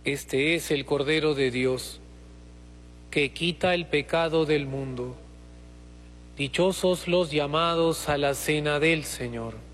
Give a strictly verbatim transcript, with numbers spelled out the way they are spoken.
Este es el Cordero de Dios, que quita el pecado del mundo. Dichosos los llamados a la cena del Señor.